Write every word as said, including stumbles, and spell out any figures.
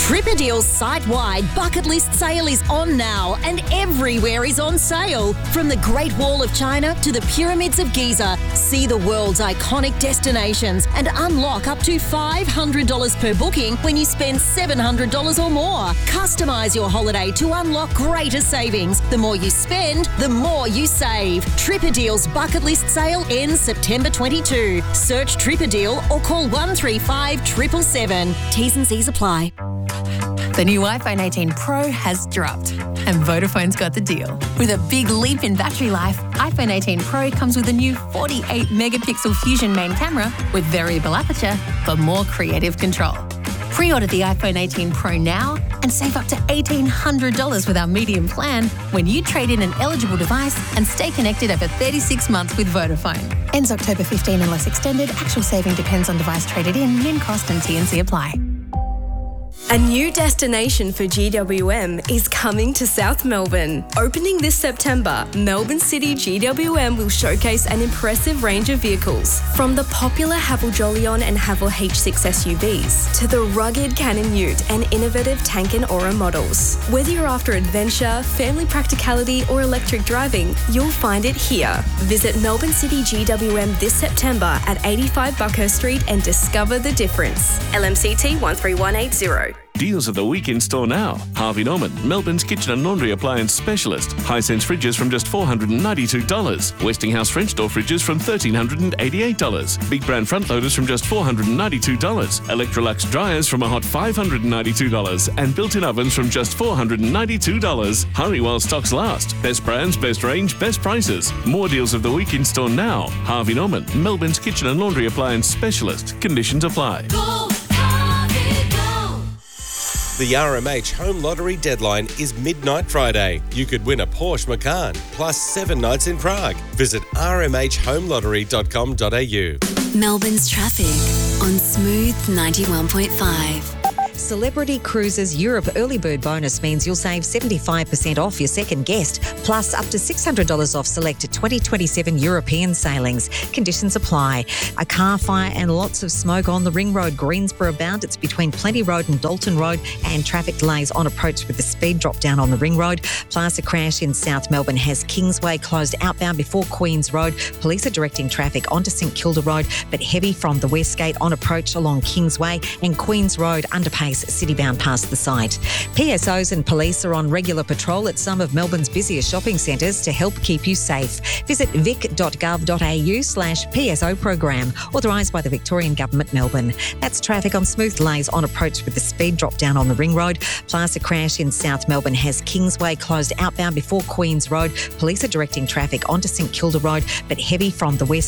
Tripadeal's site-wide bucket list sale is on now and everywhere is on sale. From the Great Wall of China to the Pyramids of Giza, see the world's iconic destinations and unlock up to five hundred dollars per booking when you spend seven hundred dollars or more. Customise your holiday to unlock greater savings. The more you spend, the more you save. Tripadeal's bucket list sale ends September twenty-second. Search Tripadeal or call one three five seven seven seven. T's and C's apply. The new iPhone eighteen Pro has dropped, and Vodafone's got the deal. With a big leap in battery life, iPhone eighteen Pro comes with a new forty-eight megapixel Fusion main camera with variable aperture for more creative control. Pre-order the iPhone eighteen Pro now and save up to eighteen hundred dollars with our medium plan when you trade in an eligible device and stay connected over thirty-six months with Vodafone. Ends October fifteenth unless extended. Actual saving depends on device traded in. Min cost and T and C apply. A new destination for G W M is coming to South Melbourne. Opening this September, Melbourne City G W M will showcase an impressive range of vehicles, from the popular Haval Jolion and Haval H six S U Vs to the rugged Cannon Ute and innovative Tank and Aura models. Whether you're after adventure, family practicality or electric driving, you'll find it here. Visit Melbourne City G W M this September at eighty-five Buckhurst Street and discover the difference. L M C T one three one eight zero. Deals of the week in store now. Harvey Norman, Melbourne's kitchen and laundry appliance specialist. Hisense fridges from just four hundred ninety-two dollars. Westinghouse French door fridges from one thousand three hundred eighty-eight dollars. Big brand front loaders from just four hundred ninety-two dollars. Electrolux dryers from a hot five hundred ninety-two dollars. And built-in ovens from just four hundred ninety-two dollars. Hurry while stocks last. Best brands, best range, best prices. More deals of the week in store now. Harvey Norman, Melbourne's kitchen and laundry appliance specialist. Conditions apply. Go! The R M H Home Lottery deadline is midnight Friday. You could win a Porsche Macan plus seven nights in Prague. Visit r m h home lottery dot com dot a u. Melbourne's traffic on Smooth ninety-one point five. Celebrity Cruises Europe Early Bird Bonus means you'll save seventy-five percent off your second guest, plus up to six hundred dollars off select twenty twenty-seven European sailings. Conditions apply. A car fire and lots of smoke on the Ring Road, Greensboro bound. It's between Plenty Road and Dalton Road, and traffic delays on approach with the speed drop down on the Ring Road. Plus, a crash in South Melbourne has Kingsway closed outbound before Queens Road. Police are directing traffic onto St Kilda Road, but heavy from the West Gate on approach along Kingsway and Queens Road underpass city-bound past the site. P S Os and police are on regular patrol at some of Melbourne's busiest shopping centres to help keep you safe. Visit vic dot gov dot a u slash P S O program, authorised by the Victorian Government, Melbourne. That's traffic on smooth delays on approach with the speed drop down on the Ring Road. Plus, a crash in South Melbourne has Kingsway closed outbound before Queens Road. Police are directing traffic onto St Kilda Road, but heavy from the West